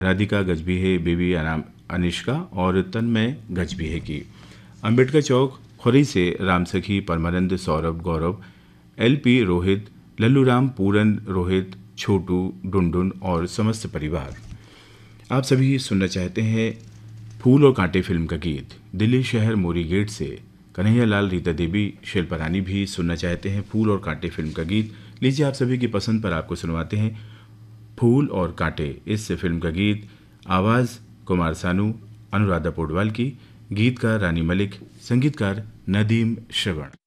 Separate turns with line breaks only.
Radhika गजबीहे, baby Anishka और तन्मय गजबीहे की। अंबेडकर चौक खुरी से राम सखी, परमानंद, सौरभ, गौरव, LP रोहित, लल्लूराम, पूरन, रोहित, छोटू, डुनडुन और समस्त परिवार। आप सभी सुनना चाहते हैं फूल और कांटे फिल्म का गीत। दिल्ली शहर मोरी गेट से कन्हैया लाल, रीता देवी, शिल्पा रानी भी सुनना चाहते हैं फूल और कांटे फिल्म का गीत। लीजिए आप सभी की पसंद पर आपको सुनवाते हैं फूल और कांटे इस फिल्म का गीत। आवाज़ कुमार सानू, अनुराधा पौडवाल की, गीतकार रानी मलिक, संगीतकार नदीम श्रवण।